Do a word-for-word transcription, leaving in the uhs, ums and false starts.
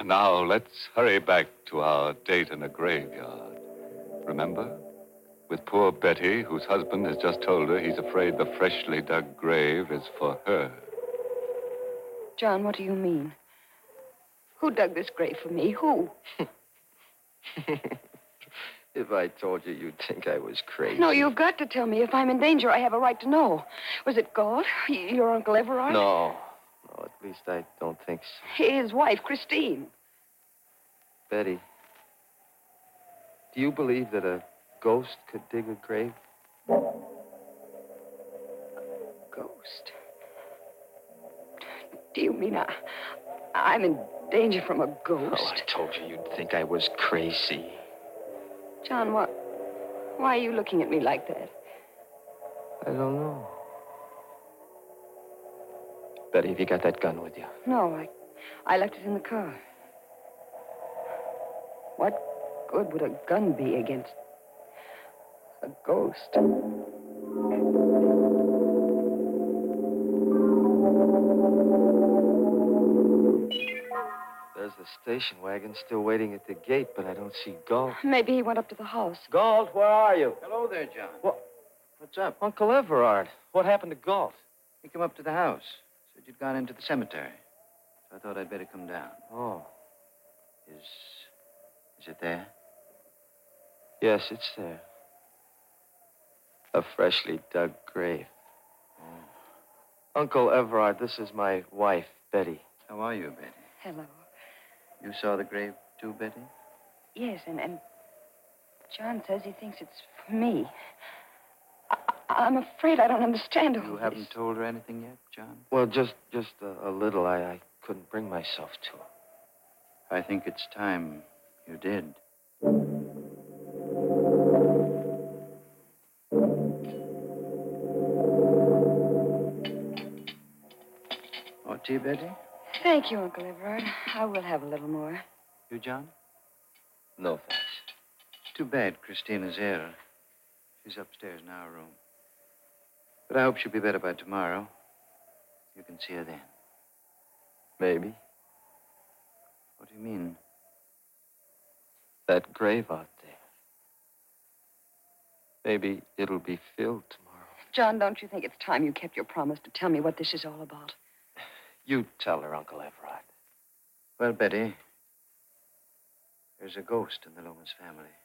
Now, let's hurry back to our date in the graveyard. Remember? With poor Betty, whose husband has just told her he's afraid the freshly dug grave is for her. John, what do you mean? Who dug this grave for me? Who? If I told you, you'd think I was crazy. No, you've got to tell me. If I'm in danger, I have a right to know. Was it Galt? Y- Your Uncle Everard? No. No, at least I don't think so. His wife, Christine. Betty, do you believe that a ghost could dig a grave? Ghost. Do you mean I, I'm in danger from a ghost? Oh, I told you you'd think I was crazy. John, what? Why are you looking at me like that? I don't know. Betty, have you got that gun with you? No, I, I left it in the car. What good would a gun be against a ghost? There's the station wagon still waiting at the gate, but I don't see Galt. Maybe he went up to the house. Galt, where are you? Hello there, John. What? What's up? Uncle Everard. What happened to Galt? He came up to the house. Said you'd gone into the cemetery. So I thought I'd better come down. Oh. Is... is it there? Yes, it's there. A freshly dug grave. Oh. Uncle Everard, this is my wife, Betty. How are you, Betty? Hello. You saw the grave, too, Betty? Yes, and, and John says he thinks it's for me. I, I'm afraid I don't understand all You this. haven't told her anything yet, John? Well, just just a, a little. I, I couldn't bring myself to. I think it's time you did. More tea, Betty? Thank you, Uncle Everard. I will have a little more. You, John? No, thanks. Too bad Christina's here. She's upstairs in our room. But I hope she'll be better by tomorrow. You can see her then. Maybe. What do you mean? That grave out there. Maybe it'll be filled tomorrow. John, don't you think it's time you kept your promise to tell me what this is all about? You tell her, Uncle Everard. Well, Betty, there's a ghost in the Loomis family.